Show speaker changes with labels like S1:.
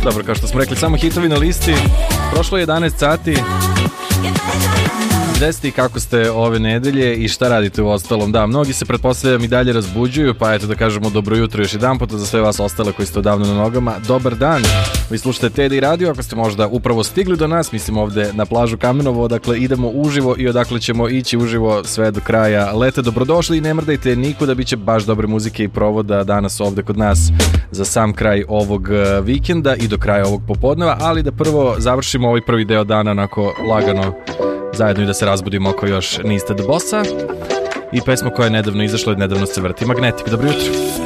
S1: Dobro, kao što smo rekli, samo hitovi na listi. Prošlo je 11 sati. Gde ste i kako ste ove nedelje i šta radite u ostalom? Da, mnogi se pretpostavljam i dalje razbuđuju, pa eto da kažemo dobro jutro još jedan puta za sve vas ostale koji ste odavno na nogama. Dobar dan, vi slušate TDI Radio, ako ste možda upravo stigli do nas, mislim ovde na plažu Kamenovo, odakle idemo uživo i odakle ćemo ići uživo sve do kraja leta. Dobrodošli i ne mrdajte nikuda, bit će baš dobre muzike i provoda danas ovde kod nas za sam kraj ovog vikenda i do kraja ovog popodneva, ali da prvo završimo ovaj prvi deo dana onako lagano zajedno i da se razbudimo ako još niste do bossa. I pesma koja je nedavno izašla i nedavno se vrti. Magnetik, dobro jutro.